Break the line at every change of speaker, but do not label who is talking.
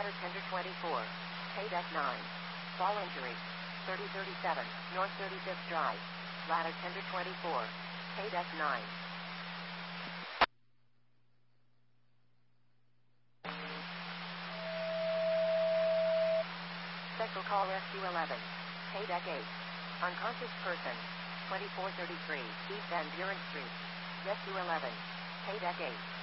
Ladder tender 24. Pay deck 9. Fall injury. 3037, North 35th Drive. Ladder tender 24. Pay deck 9. Special call Rescue 11. Pay deck 8. Unconscious person. 2433, East Van Buren Street. Rescue 11. Pay deck 8.